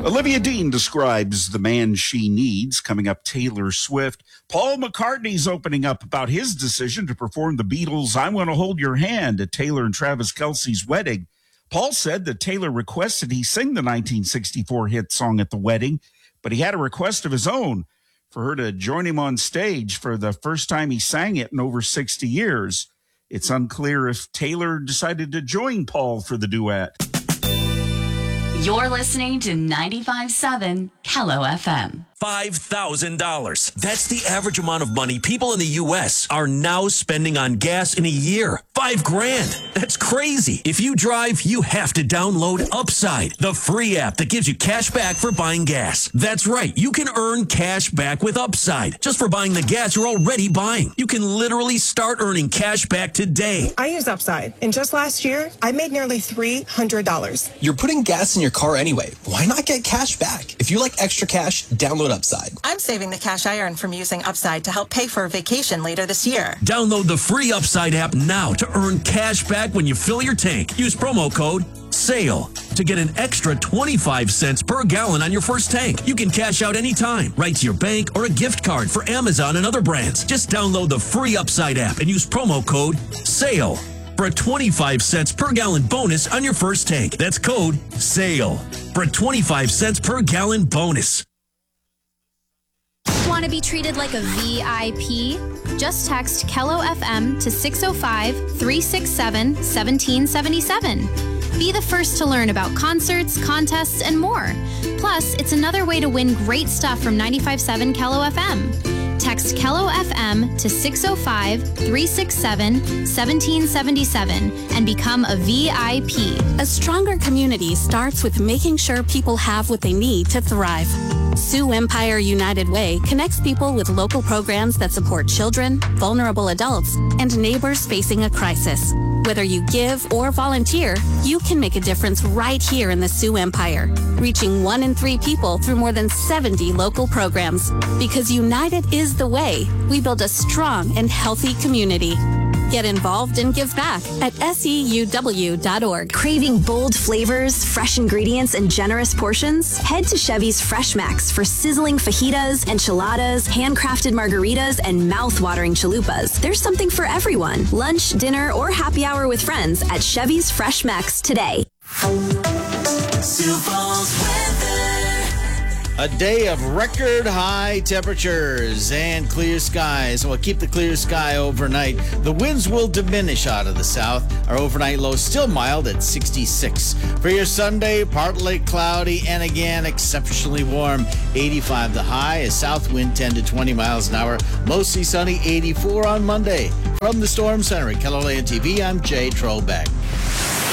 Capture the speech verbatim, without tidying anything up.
Olivia Dean describes the man she needs. Coming up, Taylor Swift. Paul McCartney's opening up about his decision to perform the Beatles' I Want to Hold Your Hand at Taylor and Travis Kelce's wedding. Paul said that Taylor requested he sing the nineteen sixty-four hit song at the wedding, but he had a request of his own for her to join him on stage for the first time he sang it in over sixty years. It's unclear if Taylor decided to join Paul for the duet. You're listening to ninety-five point seven Kello F M. five thousand dollars. That's the average amount of money people in the U S are now spending on gas in a year. Five grand. That's crazy. If you drive, you have to download Upside, the free app that gives you cash back for buying gas. That's right. You can earn cash back with Upside just for buying the gas you're already buying. You can literally start earning cash back today. I use Upside, and just last year, I made nearly three hundred dollars. You're putting gas in your car anyway. Why not get cash back? If you like extra cash, download Upside. I'm saving the cash I earn from using Upside to help pay for a vacation later this year. Download the free Upside app now to earn cash back when you fill your tank. Use promo code SALE to get an extra twenty-five cents per gallon on your first tank. You can cash out anytime, right to your bank or a gift card for Amazon and other brands. Just download the free Upside app and use promo code SALE for a twenty-five cents per gallon bonus on your first tank. That's code SALE for a twenty-five cents per gallon bonus. Want to be treated like a V I P? Just text Kello F M to six oh five, three six seven, one seven seven seven. Be the first to learn about concerts, contests, and more. Plus, it's another way to win great stuff from ninety-five point seven Kello F M. Text Kello F M to six oh five, three six seven, one seven seven seven and become a V I P. A stronger community starts with making sure people have what they need to thrive. Sioux Empire United Way connects people with local programs that support children, vulnerable adults, and neighbors facing a crisis. Whether you give or volunteer, you can make a difference right here in the Sioux Empire, reaching one in three people through more than seventy local programs. Because united is the way we build a strong and healthy community. Get involved and give back at S E U W dot org. Craving bold flavors, fresh ingredients, and generous portions? Head to Chevy's Fresh Max for sizzling fajitas, enchiladas, handcrafted margaritas, and mouth-watering chalupas. There's something for everyone. Lunch, dinner, or happy hour with friends at Chevy's Fresh Max today. Sioux Falls weather. A day of record high temperatures and clear skies. We'll keep the clear sky overnight. The winds will diminish out of the south. Our overnight low still mild at sixty-six. For your Sunday, partly cloudy and again exceptionally warm. eighty-five the high, a south wind ten to twenty miles an hour. Mostly sunny, eighty-four on Monday. From the Storm Center at Keller Land T V, I'm Jay Trollbeck.